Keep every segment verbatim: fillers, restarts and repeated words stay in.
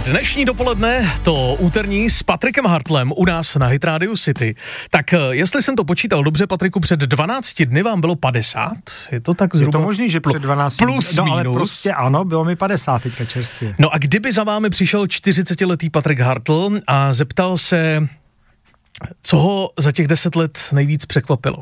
Dnešní dopoledne, to úterní s Patrikem Hartlem u nás na Hit Radio City. Tak jestli jsem to počítal dobře, Patriku, před dvanácti dny vám bylo padesát? Je to tak zhruba? Je to možný, že před dvanácti plus no, minus. Ale prostě ano, bylo mi padesát teďka čerstvě. No a kdyby za vámi přišel čtyřicetiletý Patrik Hartl a zeptal se, co ho za těch deset let nejvíc překvapilo?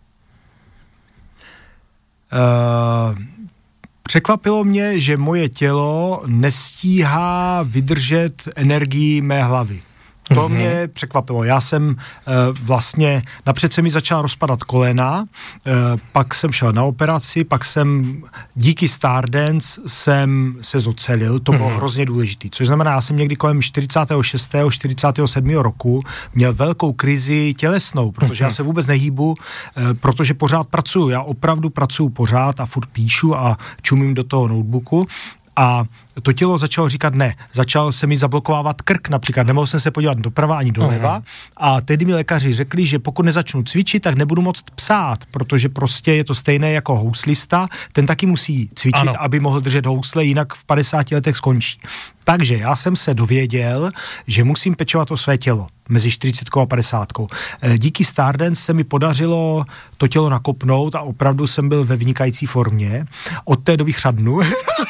Uh, překvapilo mě, že moje tělo nestíhá vydržet energii mé hlavy. To mm-hmm. mě překvapilo. Já jsem uh, vlastně, napřed se mi začal rozpadat kolena, uh, pak jsem šel na operaci, pak jsem díky Stardance jsem se zocelil, to bylo mm-hmm. hrozně důležitý. Což znamená, já jsem někdy kolem čtyřicátého šestého čtyřicátého sedmého roku měl velkou krizi tělesnou, protože mm-hmm. já se vůbec nehýbu, uh, protože pořád pracuju. Já opravdu pracuju pořád a furt píšu a čumím do toho notebooku. A to tělo začalo říkat ne. Začal se mi zablokovávat krk například. Nemohl jsem se podívat doprava ani doleva. A tehdy mi lékaři řekli, že pokud nezačnu cvičit, tak nebudu moct psát, protože prostě je to stejné jako houslista. Ten taky musí cvičit, ano. aby mohl držet housle, jinak v padesáti letech skončí. Takže já jsem se dověděl, že musím pečovat o své tělo mezi čtyřicítkou a padesátkou. Díky Stardance se mi podařilo to tělo nakopnout a opravdu jsem byl ve vynikající formě. Od té doby chřadnu.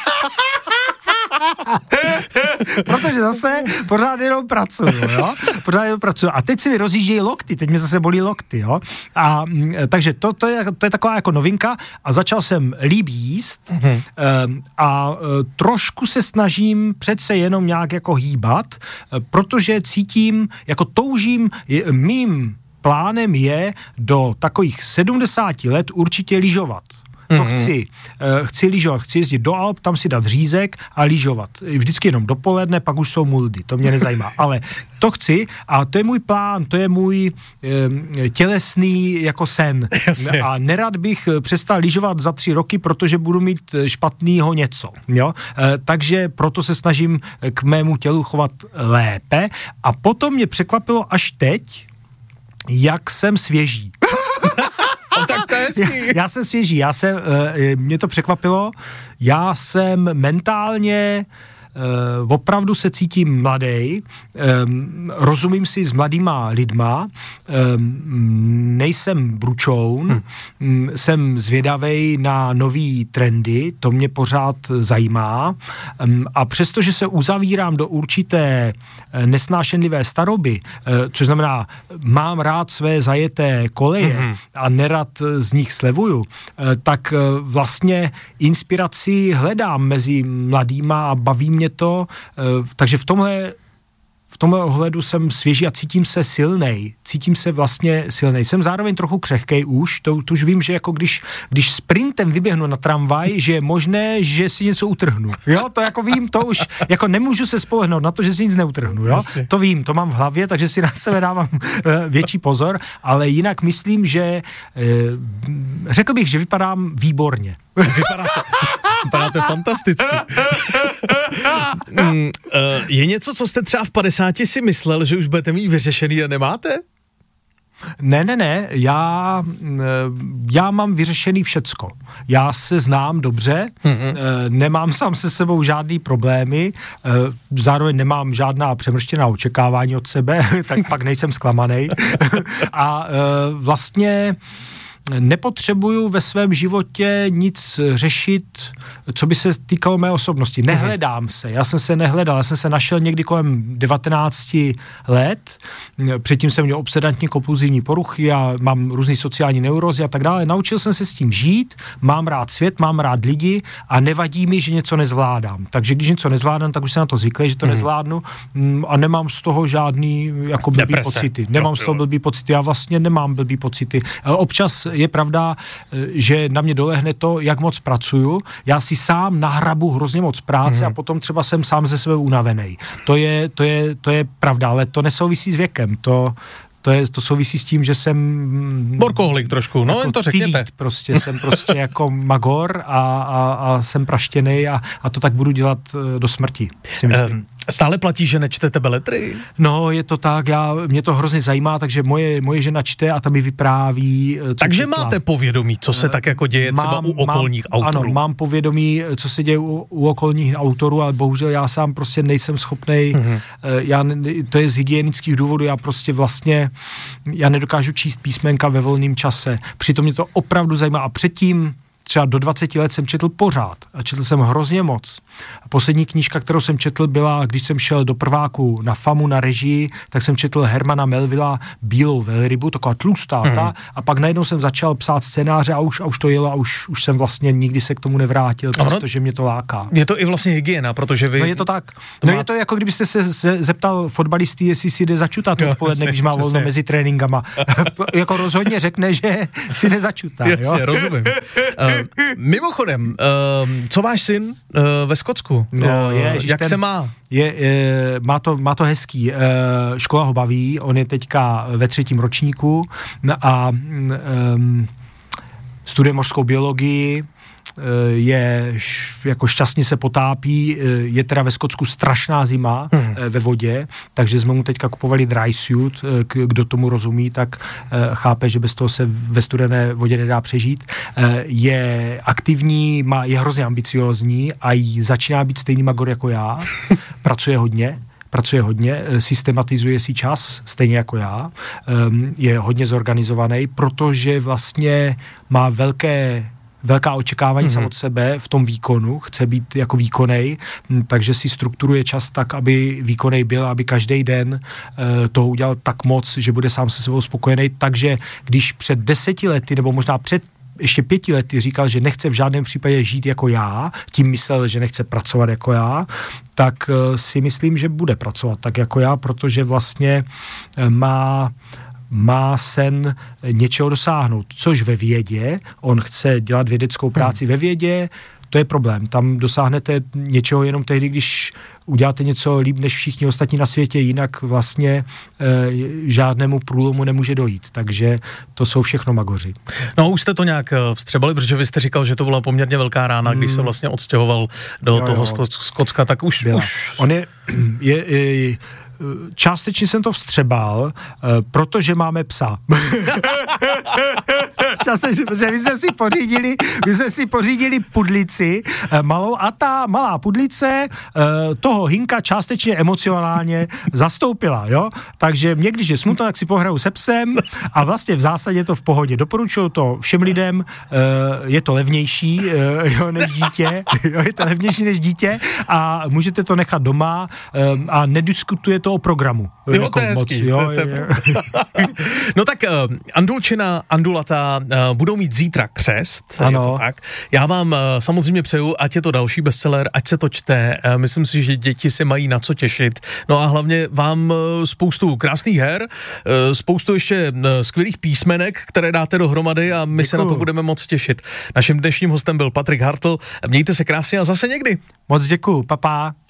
Protože zase pořád jenom pracuju, jo? Pořád jenom pracuju. A teď si mi rozjíždějí lokty, teď mi zase bolí lokty, jo? A takže to, to, je, to je taková jako novinka a začal jsem líp jíst mm-hmm. a trošku se snažím přece jenom nějak jako hýbat, protože cítím, jako toužím, mým plánem je do takových sedmdesáti let určitě lyžovat. To mm-hmm. chci. Uh, chci lyžovat, chci jezdit do Alp, tam si dát řízek a lyžovat. Vždycky jenom dopoledne, pak už jsou muldy, to mě nezajímá. Ale to chci a to je můj plán, to je můj um, tělesný jako sen. Jasně. A nerad bych přestal lyžovat za tři roky, protože budu mít špatnýho něco. Jo? Uh, takže proto se snažím k mému tělu chovat lépe. A potom mě překvapilo až teď, jak jsem svěží. Tak to je já, já jsem svěží, já jsem, uh, mě to překvapilo, já jsem mentálně uh, opravdu se cítím mladej, um, rozumím si s mladýma lidma, um, nejsem bručoun, hmm. um, jsem zvědavej na nový trendy, to mě pořád zajímá um, a přestože se uzavírám do určité uh, nesnášenlivé staroby, uh, což znamená, mám rád své zajeté koleje hmm. a nerad z nich slevuju, uh, tak uh, vlastně inspiraci hledám mezi mladýma a baví mě to, takže v tomhle v tomhle ohledu jsem svěží a cítím se silnej, cítím se vlastně silnej. Jsem zároveň trochu křehkej už, to, to už vím, že jako když, když sprintem vyběhnu na tramvaj, že je možné, že si něco utrhnu. Jo, to jako vím, to už, jako nemůžu se spolehnout na to, že si nic neutrhnu, jo. To vím, to mám v hlavě, takže si na sebe dávám větší pozor, ale jinak myslím, že řekl bych, že vypadám výborně. Vypadáte, vypadáte fantasticky. mm, uh, je něco, co jste třeba v padesáti si myslel, že už budete mít vyřešený a nemáte? Ne, ne, ne, já, já mám vyřešený všecko. Já se znám dobře, mm-hmm. nemám sám se sebou žádný problémy, zároveň nemám žádná přemrštěná očekávání od sebe, tak pak nejsem zklamanej. A vlastně nepotřebuju ve svém životě nic řešit, co by se týkalo mé osobnosti. Nehledám se. Já jsem se nehledal. Já jsem se našel někdy kolem devatenácti let. Předtím jsem měl obsedantní kompulzivní poruchy a mám různý sociální neurózy a tak dále. Naučil jsem se s tím žít. Mám rád svět, mám rád lidi a nevadí mi, že něco nezvládám. Takže když něco nezvládám, tak už jsem na to zvyklý, že to mm. nezvládnu a nemám z toho žádný jako blbý Deprese. pocity. Nemám jo, z toho blbý pocity. Já vlastně nemám blbý pocity. Občas je pravda, že na mě dolehne to, jak moc pracuju. Já si sám nahrabu hrozně moc práce mm. a potom třeba jsem sám ze sebe unavený. To je, to je, to je pravda, ale to nesouvisí s věkem. To, to, je, to souvisí s tím, že jsem... Workoholik trošku, no jen to řekněte. Týd, prostě, jsem prostě jako magor a, a, a jsem praštěnej a, a to tak budu dělat do smrti, si myslím. Um. Stále platí, že nečtete beletry? No, je to tak, já, mě to hrozně zajímá, takže moje, moje žena čte a ta mi vypráví, co Takže četla. máte povědomí, co se tak jako děje mám, třeba u okolních mám, autorů? Ano, mám povědomí, co se děje u, u okolních autorů, ale bohužel já sám prostě nejsem schopnej, mm-hmm. já, to je z hygienických důvodů, já prostě vlastně, já nedokážu číst písmenka ve volném čase. Přitom mě to opravdu zajímá a předtím třeba do dvaceti let jsem četl pořád a četl jsem hrozně moc. A poslední knížka, kterou jsem četl, byla, když jsem šel do prváku na FAMu na režii, tak jsem četl Hermana Melvilla Bílou velrybu, taková tlustá mm. ta, a pak najednou jsem začal psát scénáře a už, a už to jelo a už, už jsem vlastně nikdy se k tomu nevrátil, protože mě to láká. Je to i vlastně hygiena, protože vy... No je to tak. No má... je to jako kdybyste se, se zeptal fotbalisty, jestli si jde začutat odpoledne, když má volno mezi tréninkama. Jako rozhodně řekne, že si nezačutá. Jasně, rozumím. Uh, mimochodem, uh, co váš syn uh, ve Skotsku? No, je, Jak ten, se má? Je, je, má, to, má to hezký. E, škola ho baví, on je teďka ve třetím ročníku a e, studuje mořskou biologii, je jako šťastně se potápí, je teda ve Skotsku strašná zima hmm. ve vodě, takže jsme mu teďka kupovali dry suit, kdo tomu rozumí, tak chápe, že bez toho se ve studené vodě nedá přežít. Je aktivní, má, je hrozně ambiciózní a jí začíná být stejný magor jako já, pracuje hodně, pracuje hodně, systematizuje si čas, stejně jako já, je hodně zorganizovaný, protože vlastně má velké velká očekávání mm-hmm. sam od sebe v tom výkonu, chce být jako výkonej, takže si strukturuje čas tak, aby výkonej byl, aby každý den uh, toho udělal tak moc, že bude sám se sebou spokojený, takže když před deseti lety, nebo možná před ještě pěti lety říkal, že nechce v žádném případě žít jako já, tím myslel, že nechce pracovat jako já, tak uh, si myslím, že bude pracovat tak jako já, protože vlastně uh, má má sen něčeho dosáhnout, což ve vědě, on chce dělat vědeckou práci hmm. ve vědě, to je problém, tam dosáhnete něčeho jenom tehdy, když uděláte něco líp než všichni ostatní na světě, jinak vlastně e, žádnému průlomu nemůže dojít, takže to jsou všechno magoři. No už jste to nějak vstřebali, protože vy jste říkal, že to byla poměrně velká rána, když hmm. se vlastně odstěhoval do jo, toho jo. Skotska, tak už... už... On je, je, je částečně jsem to vstřebal, protože máme psa. Částečně, protože my jsme si pořídili, my jsme si pořídili pudlici malou a ta malá pudlice toho Hinka částečně emocionálně zastoupila, jo? Takže mě, když je smutno, tak si pohraju se psem a vlastně v zásadě to v pohodě. Doporučuju to všem lidem, je to levnější jo, než dítě, jo, je to levnější než dítě a můžete to nechat doma a nediskutuje to o programu. Jo, jako to je hezký. Jo, to je, je. No tak uh, Andulčina, Andulata uh, budou mít zítra křest. Ano. Je to tak. Já vám uh, samozřejmě přeju, ať je to další bestseller, ať se to čte. Uh, myslím si, že děti se mají na co těšit. No a hlavně vám uh, spoustu krásných her, uh, spoustu ještě uh, skvělých písmenek, které dáte dohromady a my Děkuju. se na to budeme moc těšit. Naším dnešním hostem byl Patrik Hartl. Mějte se krásně a zase někdy. Moc děkuju, papá.